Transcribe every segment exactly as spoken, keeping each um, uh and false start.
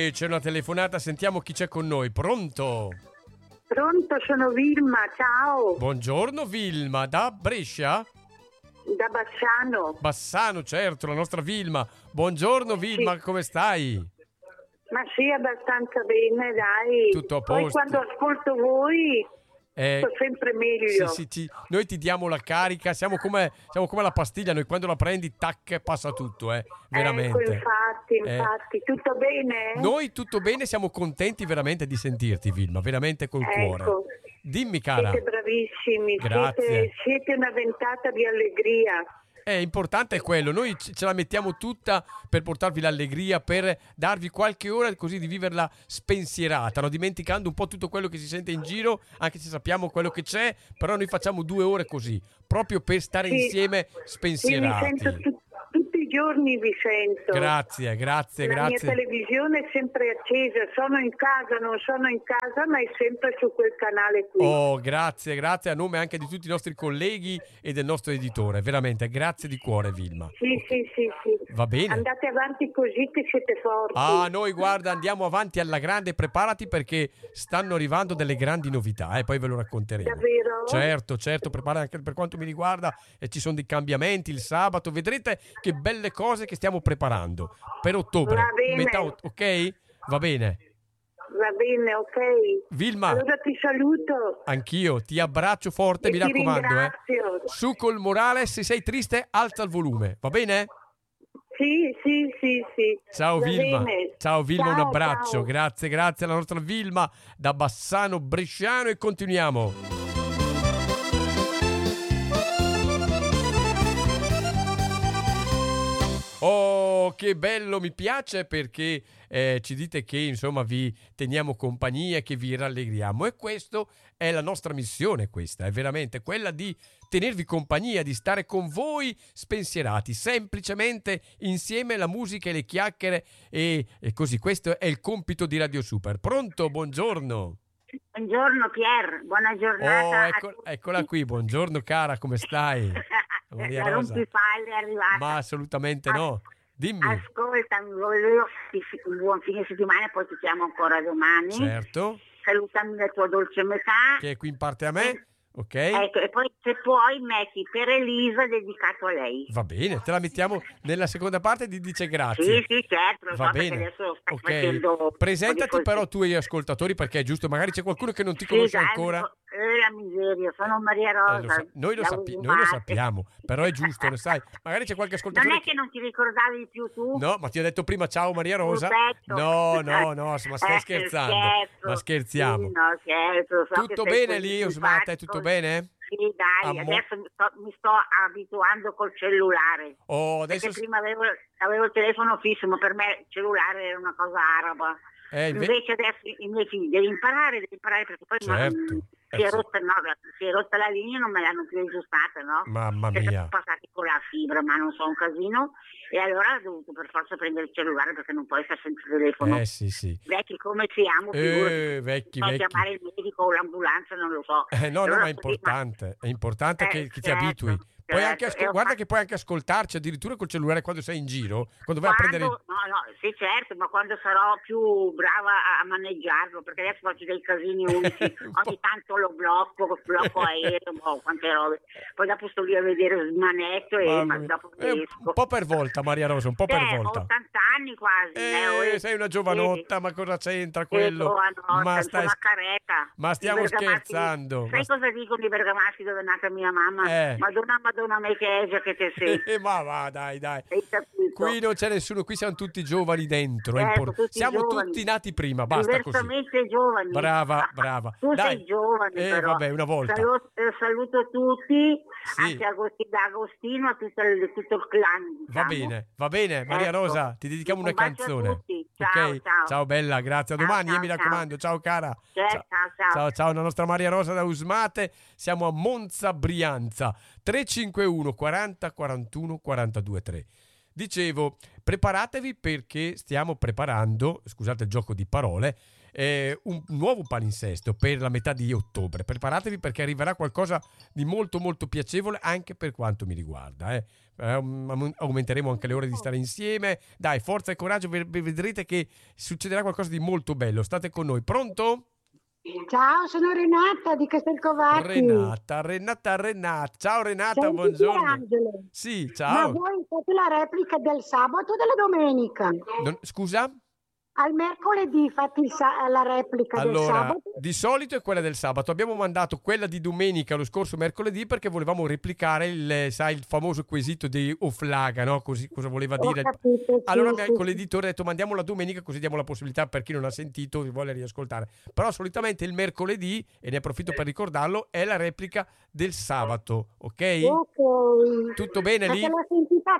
E c'è una telefonata, sentiamo chi c'è con noi. Pronto? Pronto, sono Vilma, ciao. Buongiorno Vilma, da Brescia? Da Bassano. Bassano, certo, la nostra Vilma. Buongiorno Vilma, Sì. come stai? Ma sì, abbastanza bene, dai. Tutto a Poi posto. quando ascolto voi Eh, sto sempre meglio. Sì, sì, ti- noi ti diamo la carica, siamo come, siamo come la pastiglia, noi quando la prendi, tac, passa tutto, eh, veramente. Ecco, infatti, Eh, infatti. Tutto bene? Noi tutto bene, siamo contenti veramente di sentirti Vilma, veramente col cuore. Ecco. Dimmi cara. Siete bravissimi, Grazie. siete, siete una ventata di allegria. È importante è quello, noi c- ce la mettiamo tutta per portarvi l'allegria, per darvi qualche ora così di viverla spensierata, no? Dimenticando un po' tutto quello che si sente in giro, anche se sappiamo quello che c'è, però noi facciamo due ore così, proprio per stare Sì. insieme Sì, mi spensierati. sento tu- tutti i giorni vi sento. Grazie, grazie, La grazie. mia televisione è sempre accesa, sono in casa, non sono in casa, ma è sempre su quel canale qui. Oh, grazie, grazie a nome anche di tutti i nostri colleghi e del nostro editore, veramente, grazie di cuore Vilma. Sì, sì, sì, sì. Va bene. Andate avanti così che siete forti. Ah, noi guarda, andiamo avanti alla grande, preparati perché stanno arrivando delle grandi novità, eh, poi ve lo racconteremo. Davvero? Certo, certo, prepara anche per quanto mi riguarda e ci sono dei cambiamenti il sabato, vedrete che belle cose che stiamo preparando per ottobre. Va bene. Metà ot- ok? Va bene. Va bene, ok. Vilma, Allora ti saluto. anch'io ti abbraccio forte, E mi ti raccomando, eh. ringrazio. Su col morale, se sei triste, alza il volume, va bene? Sì, sì, sì, sì. Ciao Va Vilma, bene. ciao Vilma, un Ciao, abbraccio, ciao. grazie, grazie alla nostra Vilma da Bassano Bresciano e continuiamo. Oh, che bello, mi piace perché eh, ci dite che insomma vi teniamo compagnia, che vi rallegriamo e questo è la nostra missione, questa è veramente quella di tenervi compagnia, di stare con voi spensierati, semplicemente insieme la musica e le chiacchiere e, e così, questo è il compito di Radio Super. Pronto? Buongiorno. Buongiorno Pier, buona giornata. Oh, a ecco- tutti. eccola qui, buongiorno cara, come stai? Maria La Rosa. rompipalle è arrivata. Ma assolutamente no. Dimmi. Ascolta, volevo un buon fine settimana, poi ti chiamo ancora domani. Certo. Salutami la tua dolce metà. Che è qui in parte a me, ok? Ecco, e poi se puoi metti per Elisa dedicato a lei. Va bene, te la mettiamo nella seconda parte di Dice Grazie. Sì, sì, certo, lo Va so bene. perché adesso sta Ok. facendo un po' di Presentati così. però tu agli ascoltatori perché è giusto, magari c'è qualcuno che non ti Sì, conosce dai, ancora. eh, la miseria, sono Maria Eh, Rosa. lo sa- noi, lo da sappi- noi lo Usumate. sappiamo, però è giusto, lo sai. Magari c'è qualche ascoltatore Non è che non ti ricordavi più tu? No, ma ti ho detto prima ciao Maria Rosa. Perfetto. No, no, no, ma stai Eh, scherzando. scherzo. Ma scherziamo. Sì, no, scherzo, so Tutto che sei bene così lì, Osmata? È simpatico. tutto bene? Sì, dai, Ammo- adesso mi sto, mi sto abituando col cellulare. Oh, adesso Perché prima avevo, avevo il telefono fisso, ma per me il cellulare era una cosa araba. Eh, inve- Invece adesso i miei figli devi imparare, devi imparare perché poi Certo, non- eh si, è sì. rotta, no, la- si è rotta la linea e non me l'hanno più aggiustata, no? Mamma Perché mia. sono passati con la fibra, ma non so un casino. E allora ho dovuto per forza prendere il cellulare perché non puoi stare senza telefono. Eh sì, sì. Vecchi come siamo, Eh, figurati. vecchi, so vecchi. chiamare il medico o l'ambulanza, non lo so. Eh, no, no, Allora ma è così, importante, è importante Eh, che, che ti certo, abitui. Puoi certo. anche ascol- E ho guarda fatto- che puoi anche ascoltarci addirittura col cellulare quando sei in giro, quando vai a Quando, prendere il... no, no, sì certo, ma quando sarò più brava a maneggiarlo, perché adesso faccio dei casini unici, Un po'. ogni tanto lo blocco, lo blocco aereo, boh, quante robe. Poi dopo sto lì a vedere il manetto e Mamma ma mia. dopo Eh, esco. un po' per volta, Maria Rosa, un po' per Eh, ho volta. ottanta anni quasi. Eh, eh, sei una giovanotta, ma cosa c'entra quello? Quello, Ma ma stai... una careta. ma stiamo I bergamaschi- scherzando. Sai Ma- cosa dicono i bergamaschi dove è nata mia mamma? Eh. Madonna, madonna, me che egia che te sei. Eh, ma va, dai, dai. Hai capito? Qui non c'è nessuno, qui siamo tutti giovani dentro. è Ecco, impor- tutti Siamo giovani. tutti nati prima, basta così. Diversamente giovani. Brava, brava. Tu Dai. sei giovane, Eh, però. vabbè, una volta. Saluto, eh, saluto tutti, Sì. anche Agosti- da Agostino a tutto il, tutto il clan. Va diciamo. bene, va bene, Maria Ecco. Rosa, ti dedichiamo Un una bacio a canzone. tutti. Ciao, Ok? ciao. Bella, grazie. A Ciao, domani, ciao, eh, mi ciao. raccomando. Ciao cara. Ciao, ciao, ciao. Ciao, ciao, la nostra Maria Rosa da Usmate. Siamo a Monza, Brianza. tre cinque uno quaranta quarantuno quarantadue tre. Dicevo, preparatevi perché stiamo preparando, scusate il gioco di parole, eh, un nuovo palinsesto per la metà di ottobre. Preparatevi perché arriverà qualcosa di molto molto piacevole anche per quanto mi riguarda. Eh. Eh, aumenteremo anche le ore di stare insieme. Dai, forza e coraggio, vedrete che succederà qualcosa di molto bello. State con noi. Pronto? Ciao, sono Renata di Castelcovacchi. Renata, Renata, Renata. Ciao Renata, Senti, buongiorno. Angelo, Sì, ma ciao. voi fate la replica del sabato o della domenica? Non- scusa? Al mercoledì fate il sa- la replica del Allora, sabato? di solito è quella del sabato. Abbiamo mandato quella di domenica lo scorso mercoledì perché volevamo replicare il, sai, il famoso quesito di Oflaga, no? Così, cosa voleva Ho dire? capito, sì, Allora sì, con sì. l'editore ha detto mandiamo la domenica così diamo la possibilità per chi non ha sentito e vuole riascoltare. Però solitamente il mercoledì, e ne approfitto per ricordarlo, è la replica del sabato, ok? Ok. Tutto bene Ma lì? se l'ho sentita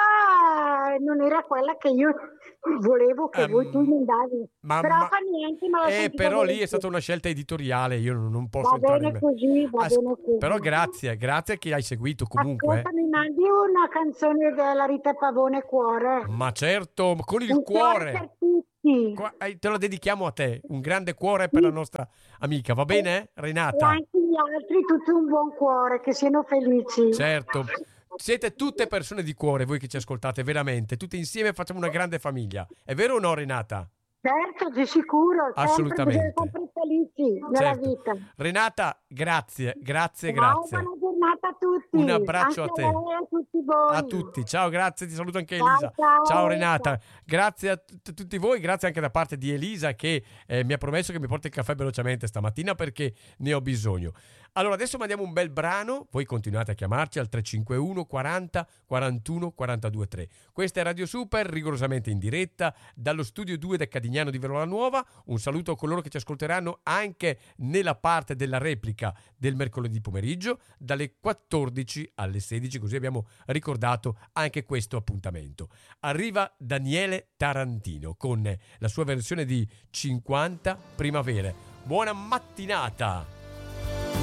tutta, non era quella che io volevo che Ehm, voi tu mi davi. ma, Però ma- fa niente, ma l'ho eh, sentita però lì è volentieri. stata una scelta editoriale, io non, non posso Va entrare bene in... così, va As- bene così. Però grazie, grazie che hai seguito comunque. Ascolta, mi mandi una canzone della Rita Pavone, Cuore. Ma certo, con il Un cuore per cuore. tutti. Qua- eh, te lo dedichiamo a te, un grande cuore per la nostra amica, va bene E Renata? anche gli altri, tutti un buon cuore, che siano felici. Certo, siete tutte persone di cuore voi che ci ascoltate, veramente, tutte insieme facciamo una grande famiglia, è vero o no Renata? Certo, di sicuro, sempre, Assolutamente. bisogna sempre felici nella Certo. vita. Renata, grazie, grazie, Ciao, grazie. buona giornata a tutti. Un abbraccio Anche a te. lei e a tutti voi. A tutti, ciao, grazie, ti saluto anche Ciao, Elisa. ciao. Renata, grazie a t- tutti voi, grazie anche da parte di Elisa che eh, mi ha promesso che mi porta il caffè velocemente stamattina perché ne ho bisogno. Allora adesso mandiamo un bel brano, voi continuate a chiamarci al tre cinque uno quaranta quarantuno quarantadue tre. Questa è Radio Super, rigorosamente in diretta dallo studio due del Cadignano di Verona Nuova. Un saluto a coloro che ci ascolteranno anche nella parte della replica del mercoledì pomeriggio dalle quattordici alle sedici, così abbiamo ricordato anche questo appuntamento. Arriva Daniele Tarantino con la sua versione di cinquanta primavere. Buona mattinata!